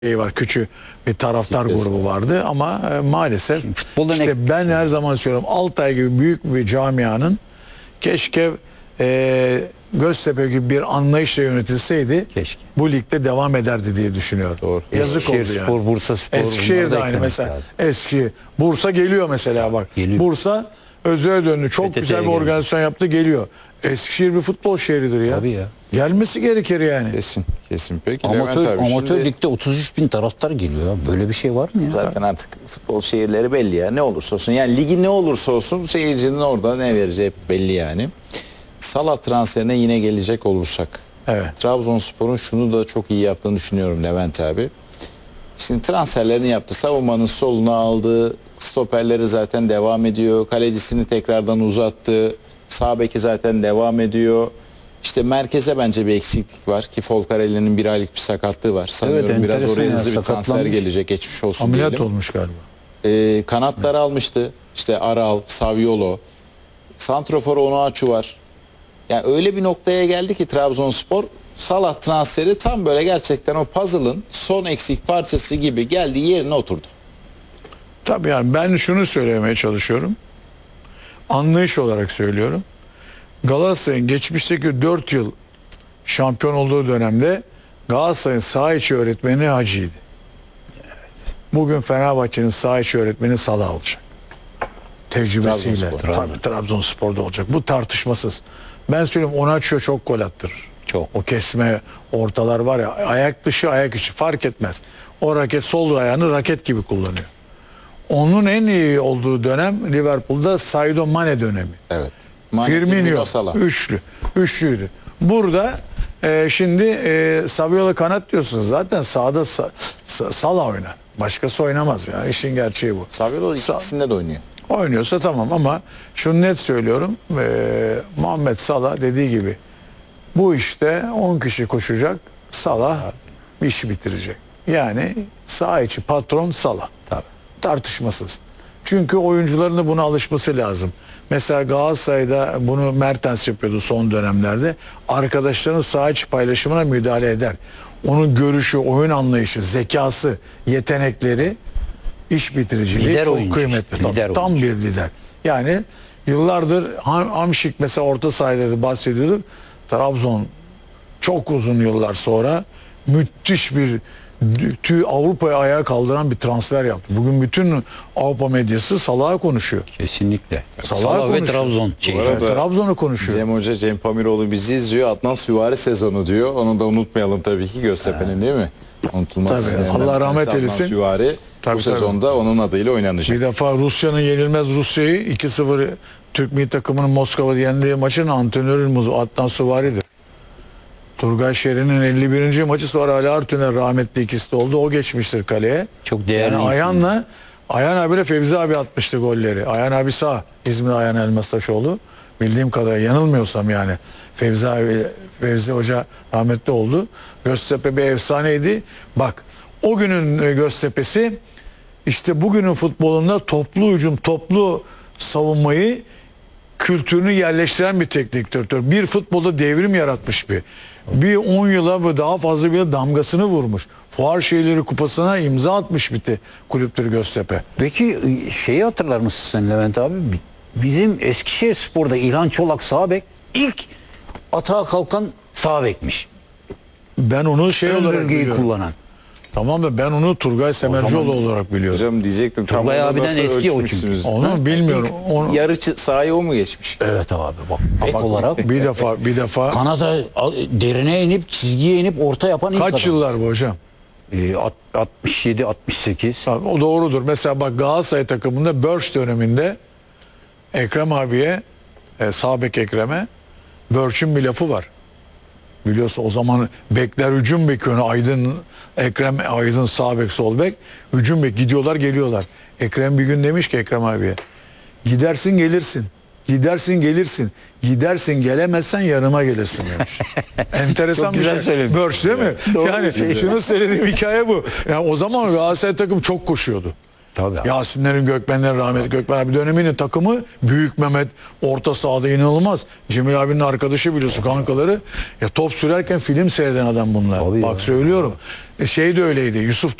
var. Küçük bir taraftar grubu vardı ama maalesef işte ben her zaman söylüyorum Altay gibi büyük bir camianın keşke Göztepe gibi bir anlayışla yönetilseydi bu ligde devam ederdi diye düşünüyorum. Doğru. Yazık oldu yani. Spor, Bursa Spor. Eskişehir de aynı mesela. Lazım. Eskişehir. Bursa geliyor mesela bak. Geliyor. Bursa Özü'ye döndü. Çok PTT'ye güzel bir geliyor. organizasyon yaptı geliyor. Eskişehir bir futbol şehridir ya. Tabii ya. Gelmesi gerekir yani. Kesin. Peki Levent Amatör, abi amatör şimdi ligde 33 bin taraftar geliyor ya. Böyle bir şey var mı ya? Zaten artık futbol şehirleri belli ya. Ne olursa olsun. Yani ligi ne olursa olsun seyircinin orada ne vereceği belli yani. Salah transferine yine gelecek olursak. Evet. Trabzonspor'un şunu da çok iyi yaptığını düşünüyorum Levent abi. Şimdi transferlerini yaptı. Savunmanın soluna aldı. Stoperleri zaten devam ediyor. Kalecisini tekrardan uzattı. Sağ beki zaten devam ediyor. İşte merkeze bence bir eksiklik var ki Folcarelli'nin bir aylık bir sakatlığı var. Sanıyorum biraz enteresan oraya ya, hızlı bir transfer sakatlanmış. gelecek. Geçmiş olsun Ameliyat diyelim. olmuş galiba. Kanatları almıştı. İşte Aral, Saviolo. Santrofor Onuachu var. Yani öyle bir noktaya geldi ki Trabzonspor Salah transferi tam böyle gerçekten o puzzle'ın son eksik parçası gibi geldi yerine oturdu. Tabii yani ben şunu söylemeye çalışıyorum. Anlayış olarak söylüyorum. Galatasaray'ın geçmişteki 4 yıl şampiyon olduğu dönemde Galatasaray'ın saha içi öğretmeni Hacı'ydı. Bugün Fenerbahçe'nin saha içi öğretmeni Salah olacak. Tecrübesiyle. Trabzonspor. Tabii Trabzonspor'da olacak. Bu tartışmasız. Ben söyleyeyim Onaçio çok gol attırır. Çok. O kesme ortalar var ya ayak dışı ayak içi fark etmez. O raket sol ayağını raket gibi kullanıyor. Onun en iyi olduğu dönem Liverpool'da Sadio Mane dönemi. Evet. Firmino Salah. Üçlüydü. Burada şimdi Saviola kanat diyorsunuz. Zaten sahada Salah oynar. Başkası oynamaz ya. İşin gerçeği bu. Saviolo ikisinde de oynuyor. Oynuyorsa tamam ama şunu net söylüyorum. Muhammed Salah dediği gibi bu işte 10 kişi koşacak. Salah işi bitirecek. Yani saha içi patron Salah. Tabii. Tartışmasız. Çünkü oyuncuların buna alışması lazım. Mesela Galatasaray'da bunu Mertens yapıyordu son dönemlerde. Arkadaşlarının saha içi paylaşımına müdahale eder. Onun görüşü, oyun anlayışı, zekası, yetenekleri, iş bitiriciliği Lider çok oyuncu kıymetli. işte, lider Tam oyuncu. bir lider. Yani yıllardır Hamşik mesela orta sahada da bahsediyorduk. Trabzon çok uzun yıllar sonra müthiş bir Avrupa'ya ayağa kaldıran bir transfer yaptı. Bugün bütün Avrupa medyası Salah'ı konuşuyor. Kesinlikle. Salah Salah ve konuşuyor. Trabzon. Bu arada Trabzon'u konuşuyor. Cem Hoca, Cem Pamiroğlu bizi izliyor. Adnan Süvari sezonu diyor. Onu da unutmayalım tabii ki Göztepe'nin değil mi? Unutulmaz. Tabii, isimlerinden Allah bir rahmet tanesi eylesin. Adnan Süvari Tabii, bu sezonda onun adıyla oynanacak. Bir defa Rusya'nın yenilmez Rusya'yı 2-0 Türk milli takımının Moskova'da yendiği maçın antrenörü Adnan Süvari'dir. Turgay Şerin'in 51. maçı sonra Ali Artüner rahmetli ikisi de oldu. O geçmiştir kaleye. Çok değerli Yani Ayhan abiyle Fevzi abi atmıştı golleri. Ayhan abi sağ. İzmir Ayhan Elmastaşoğlu. Bildiğim kadarıyla yanılmıyorsam yani. Fevzi Hoca rahmetli oldu. Göztepe bir efsaneydi. Bak o günün Göztepe'si işte bugünün futbolunda toplu hücum, toplu savunmayı kültürünü yerleştiren bir teknik direktör. Bir futbolda devrim yaratmış bir 10 yıla daha fazla bir damgasını vurmuş. Fuar Şehirleri Kupası'na imza atmış kulüptür Göztepe. Peki şeyi hatırlar mısın sen Levent abi? Bizim Eskişehir Spor'da İlhan Çolak sağ bek ilk atağa kalkan sağ bekmiş. Ben onu Ön olarak bölgeyi biliyorum. kullanan. Tamam da ben onu Turgay Semercioğlu olarak biliyorum. Hocam diyecektim. tam Turgay onu abiden nasıl eski o ölçmüşsünüz? Onu bilmiyorum. Onu, Yarı sahayı o mu geçmiş? Evet abi bak. Bek olarak bir defa kanada derine inip çizgiye inip orta yapan ilk kaç adam. yıllar bu hocam? 67 68. Tabii, o doğrudur. Mesela bak Galatasaray takımında Börç döneminde Ekrem abiye sağ bek Ekrem'e Börç'ün bir lafı var. Biliyorsun o zaman bekler hücum bek önü Aydın sağ bek sol bek hücum bek gidiyorlar geliyorlar. Ekrem bir gün demiş ki Ekrem abiye gidersin gelirsin. Gidersin gelirsin. Gidersin gelemezsen yanıma gelirsin demiş. Enteresan Çok bir güzel şey. söylemiş. Börç değil mi? Doğru Yani bir şey. şunu söylediğim hikaye bu. Yani o zaman Galatasaray takım çok koşuyordu. Tabii abi. Yasinlerin, Gökmenlerin, rahmetli Gökmen abi döneminin takımı Büyük Mehmet orta sahada inanılmaz. Cemil abinin arkadaşı biliyorsun, kankaları. Ya top sürerken film seyreden adam bunlar. Tabii Bak ya. söylüyorum. Şey de öyleydi. Yusuf